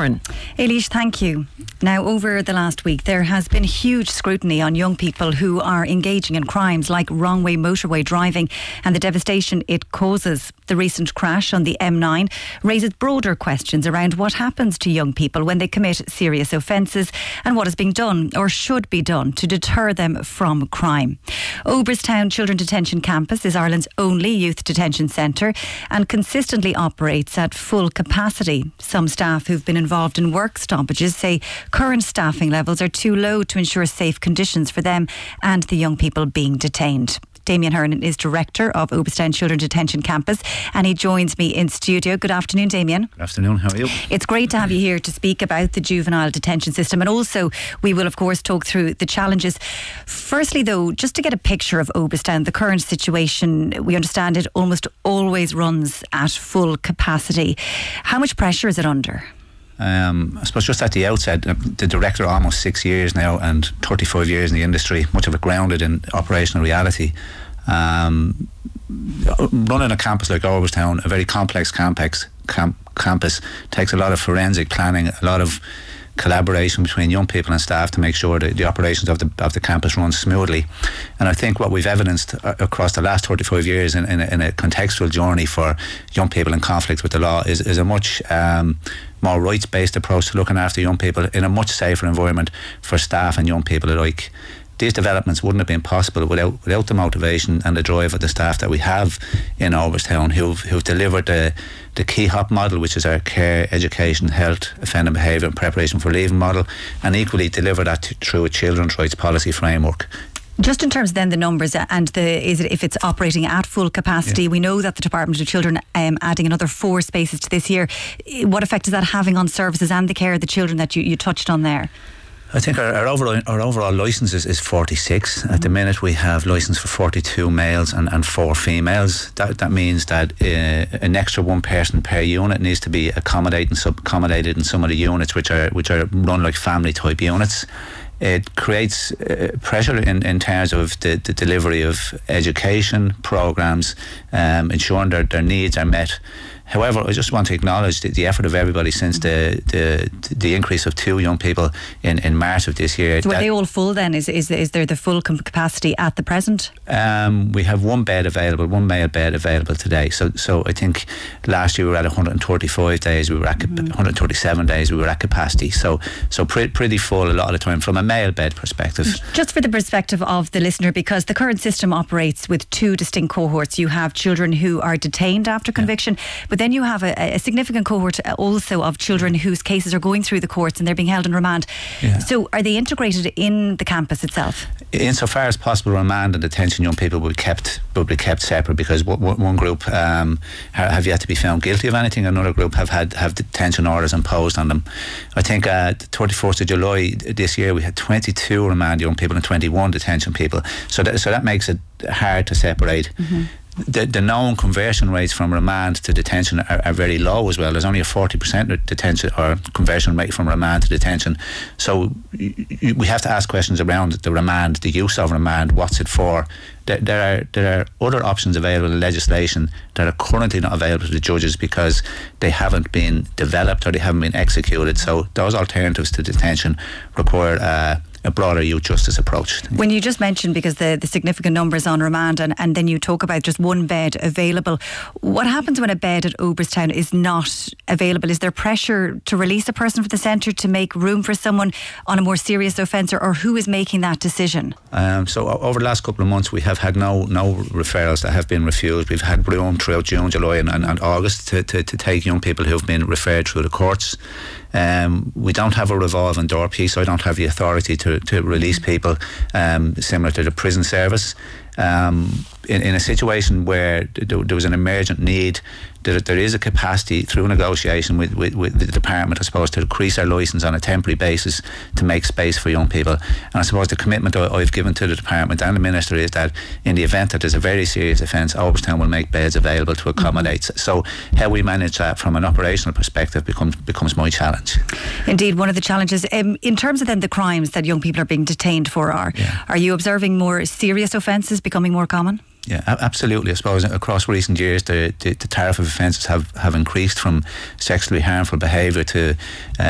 Karen. Eilish, thank you. Now, over the last week, there has been huge scrutiny on young people who are engaging in crimes like wrong-way motorway driving and the devastation it causes. The recent crash on the M9 raises broader questions around what happens to young people when they commit serious offences and what is being done or should be done to deter them from crime. Oberstown Children Detention Campus is Ireland's only youth detention centre and consistently operates at full capacity. Some staff who've been involved in work stoppages say current staffing levels are too low to ensure safe conditions for them and the young people being detained. Damien Hearn is Director of Oberstown Children Detention Campus and he joins me in studio. Good afternoon, Damien. Good afternoon, how are you? It's great to have you here to speak about the juvenile detention system, and also we will of course talk through the challenges. Firstly though, just to get a picture of Oberstown, the current situation, we understand it almost always runs at full capacity. How much pressure is it under? I suppose just at the outset, the director almost 6 years now and 35 years in the industry, much of it grounded in operational reality. Running a campus like Oberstown, a very complex campus, takes a lot of forensic planning, a lot of collaboration between young people and staff to make sure that the operations of the campus run smoothly. And I think what we've evidenced across the last 35 years in a contextual journey for young people in conflict with the law is a much more rights-based approach to looking after young people in a much safer environment for staff and young people alike. These developments wouldn't have been possible without the motivation and the drive of the staff that we have in Oberstown, who've delivered the key HOP model, which is our care, education, health, offending behaviour and preparation for leaving model, and equally deliver that through a children's rights policy framework. Just in terms of then the numbers and if it's operating at full capacity, we know that the Department of Children adding another 4 spaces to this year. What effect is that having on services and the care of the children that you touched on there? I think our overall licence is 46. At the minute we have licence for 42 males and 4 females. That means that an extra 1 person per unit needs to be accommodated in some of the units which are run like family type units. It creates pressure in terms of the delivery of education programmes, ensuring their needs are met. However, I just want to acknowledge the effort of everybody since the increase of 2 young people in March of this year. So were they all full then? Is there the full capacity at the present? We have 1 bed available, 1 male bed available today. So I think last year we were at 135 days, we were at 137 days, we were at capacity. So pretty full a lot of the time from a male bed perspective. Just for the perspective of the listener, because the current system operates with 2 distinct cohorts. You have children who are detained after conviction, but then you have a significant cohort also of children whose cases are going through the courts and they're being held in remand. So are they integrated in the campus itself? Insofar as possible, remand and detention young people will be kept separate, because one group have yet to be found guilty of anything, another group have detention orders imposed on them. I think the 31st of July this year we had 22 remand young people and 21 detention people, so that makes it hard to separate. The known conversion rates from remand to detention are very low as well. There's only a 40% detention or conversion rate from remand to detention. So we have to ask questions around the remand, the use of remand, what's it for. There are other options available in legislation that are currently not available to the judges because they haven't been developed or they haven't been executed. So those alternatives to detention require a broader youth justice approach. When you just mentioned, because the significant numbers on remand and then you talk about just 1 bed available, what happens when a bed at Oberstown is not available? Is there pressure to release a person from the centre to make room for someone on a more serious offence, or who is making that decision? So over the last couple of months we have had no referrals that have been refused. We've had room throughout June, July and August to take young people who've been referred through the courts. We don't have a revolving door piece, so I don't have the authority to release people similar to the prison service. In a situation where there was an emergent need, there is a capacity through negotiation with the department, I suppose, to increase our licence on a temporary basis to make space for young people. And I suppose the commitment I've given to the department and the minister is that in the event that there's a very serious offence, Oberstown will make beds available to accommodate. So how we manage that from an operational perspective becomes my challenge. Indeed, one of the challenges. In terms of then the crimes that young people are being detained for, are you observing more serious offences becoming more common? Yeah, absolutely. I suppose across recent years the tariff of offences have increased from sexually harmful behaviour to